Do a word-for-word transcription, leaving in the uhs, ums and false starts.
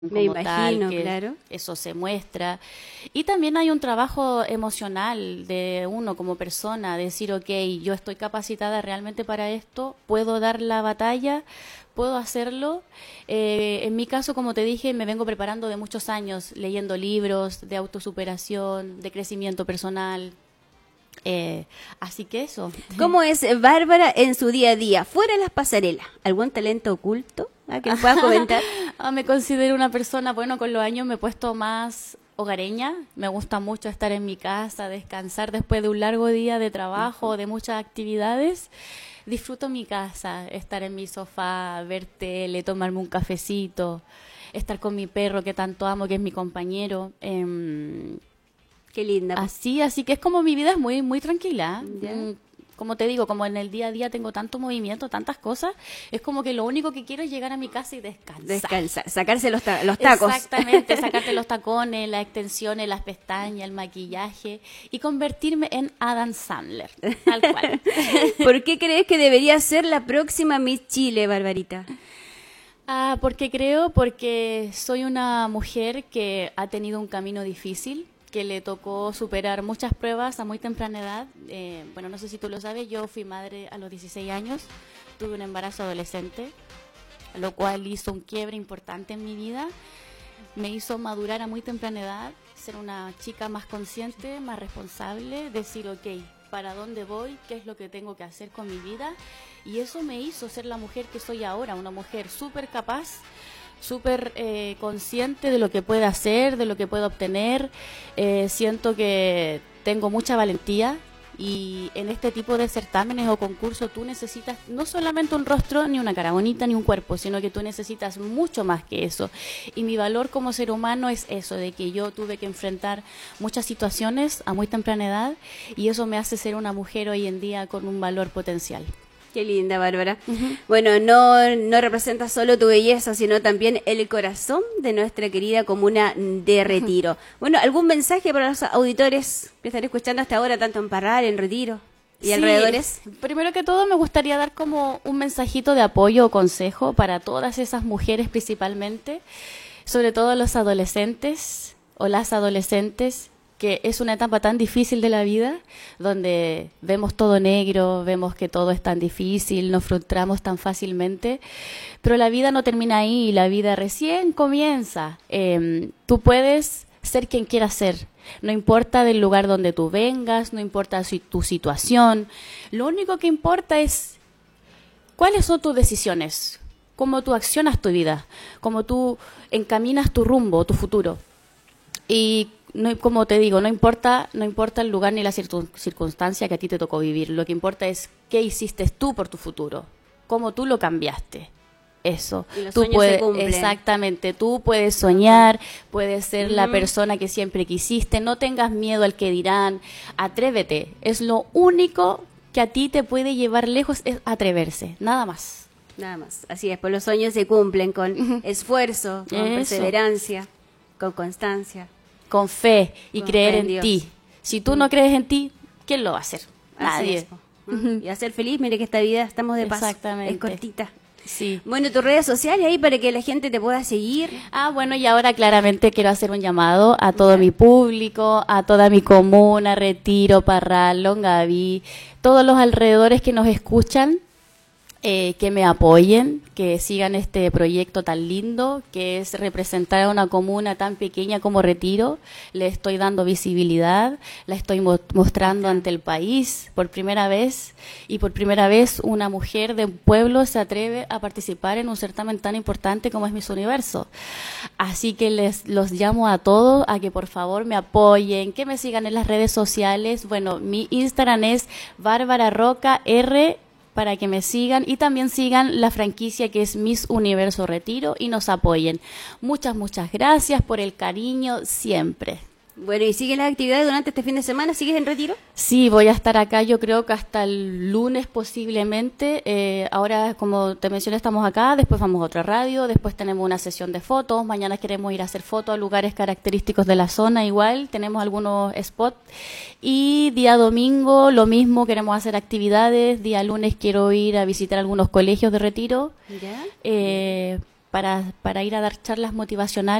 Me como tal, imagino, que claro. eso se muestra. Y también hay un trabajo emocional de uno como persona, decir, ok, yo estoy capacitada realmente para esto, puedo dar la batalla, puedo hacerlo. Eh, en mi caso, como te dije, me vengo preparando de muchos años, leyendo libros de autosuperación, de crecimiento personal. Eh, así que eso. ¿Cómo es Bárbara en su día a día, fuera de las pasarelas? ¿Algún talento oculto ah, que nos puedas comentar? Ah, me considero una persona, bueno, con los años me he puesto más hogareña. Me gusta mucho estar en mi casa, descansar después de un largo día de trabajo, de muchas actividades. Disfruto mi casa, estar en mi sofá, ver tele, tomarme un cafecito, estar con mi perro que tanto amo, que es mi compañero. Eh, Qué linda. así, así que es como mi vida es muy, muy tranquila. Ya. Mm, Como te digo, como en el día a día tengo tanto movimiento, tantas cosas, es como que lo único que quiero es llegar a mi casa y descansar. Descansar, sacarse los, ta- los tacos. Exactamente, sacarte los tacones, las extensiones, las pestañas, el maquillaje y convertirme en Adam Sandler, tal cual. ¿Por qué crees que debería ser la próxima Miss Chile, Barbarita? Ah, porque creo, porque soy una mujer que ha tenido un camino difícil, que le tocó superar muchas pruebas a muy temprana edad. Eh, bueno, no sé si tú lo sabes, yo fui madre a los dieciséis años, tuve un embarazo adolescente, lo cual hizo un quiebre importante en mi vida. Me hizo madurar a muy temprana edad, ser una chica más consciente, más responsable, decir, ok, ¿para dónde voy? ¿Qué es lo que tengo que hacer con mi vida? Y eso me hizo ser la mujer que soy ahora, una mujer súper capaz, súper eh, consciente de lo que puede hacer, de lo que puede obtener. Eh, siento que tengo mucha valentía y en este tipo de certámenes o concursos tú necesitas no solamente un rostro, ni una cara bonita, ni un cuerpo, sino que tú necesitas mucho más que eso. Y mi valor como ser humano es eso, de que yo tuve que enfrentar muchas situaciones a muy temprana edad y eso me hace ser una mujer hoy en día con un valor potencial. Qué linda, Bárbara. Uh-huh. Bueno, no, no representa solo tu belleza, sino también el corazón de nuestra querida comuna de Retiro. Uh-huh. Bueno, ¿algún mensaje para los auditores que están escuchando hasta ahora, tanto en Parral, en Retiro y sí, alrededores? Primero que todo me gustaría dar como un mensajito de apoyo o consejo para todas esas mujeres principalmente, sobre todo los adolescentes o las adolescentes, que es una etapa tan difícil de la vida, donde vemos todo negro, vemos que todo es tan difícil, nos frustramos tan fácilmente, pero la vida no termina ahí, la vida recién comienza. Eh, tú puedes ser quien quieras ser, no importa del lugar donde tú vengas, no importa si, tu situación, lo único que importa es cuáles son tus decisiones, cómo tú accionas tu vida, cómo tú encaminas tu rumbo, tu futuro. Y no, como te digo, no importa, no importa el lugar ni la circunstancia que a ti te tocó vivir. Lo que importa es qué hiciste tú por tu futuro, cómo tú lo cambiaste. Eso. Y los tú sueños puedes, se cumplen. Exactamente. Tú puedes soñar, puedes ser uh-huh. la persona que siempre quisiste. No tengas miedo al que dirán. Atrévete. Es lo único que a ti te puede llevar lejos, es atreverse. Nada más. Nada más. Así es. Pues los sueños se cumplen con uh-huh. esfuerzo, con Eso. perseverancia, con constancia. Con fe y con creer fe en, en ti. Si tú no crees en ti, ¿quién lo va a hacer? Nadie. Es, uh-huh. Y a ser feliz, mire que esta vida estamos de paso. Exactamente. Es cortita. Sí. Bueno, tus redes sociales ahí para que la gente te pueda seguir. Ah, bueno, y ahora claramente quiero hacer un llamado a todo mi público, a toda mi comuna, Retiro, Parral, Longaví, todos los alrededores que nos escuchan. Eh, que me apoyen, que sigan este proyecto tan lindo, que es representar a una comuna tan pequeña como Retiro. Le estoy dando visibilidad, la estoy mo- mostrando ante el país por primera vez, y por primera vez una mujer de un pueblo se atreve a participar en un certamen tan importante como es Miss Universo. Así que les los llamo a todos a que por favor me apoyen, que me sigan en las redes sociales. Bueno, mi Instagram es Bárbara Roca R, para que me sigan y también sigan la franquicia que es Miss Universo Retiro y nos apoyen. Muchas, muchas gracias por el cariño siempre. Bueno, ¿y siguen las actividades durante este fin de semana? ¿Sigues en Retiro? Sí, voy a estar acá yo creo que hasta el lunes posiblemente. Eh, ahora, como te mencioné, estamos acá, después vamos a otra radio, después tenemos una sesión de fotos, mañana queremos ir a hacer fotos a lugares característicos de la zona igual, tenemos algunos spots. Y día domingo lo mismo, queremos hacer actividades, día lunes quiero ir a visitar algunos colegios de Retiro. ¿Ya? Eh, para, para ir a dar charlas motivacionales